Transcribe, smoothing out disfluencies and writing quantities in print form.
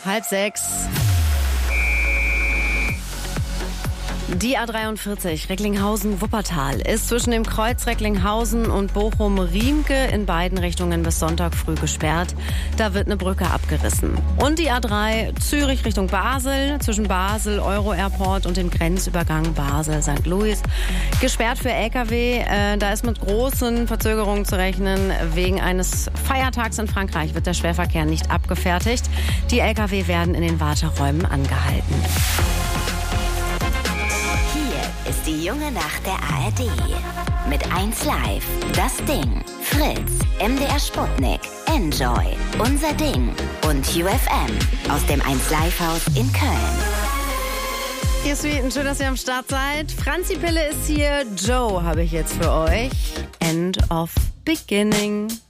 5:30. Die A43 Recklinghausen-Wuppertal ist zwischen dem Kreuz Recklinghausen und Bochum-Riemke in beiden Richtungen bis Sonntag früh gesperrt. Da wird eine Brücke abgerissen. Und die A3 Zürich Richtung Basel, zwischen Basel, Euro-Airport und dem Grenzübergang Basel-St. Louis. Gesperrt für Lkw. Da ist mit großen Verzögerungen zu rechnen. Wegen eines Feiertags in Frankreich wird der Schwerverkehr nicht abgefertigt. Die Lkw werden in den Warteräumen angehalten. Ist die junge Nacht der ARD. Mit 1Live, Das Ding, Fritz, MDR Sputnik, Enjoy, Unser Ding und UFM aus dem 1Live-Haus in Köln. Ihr Sweeten, schön, dass ihr am Start seid. Franzi Pille ist hier, Joe habe ich jetzt für euch. End of Beginning.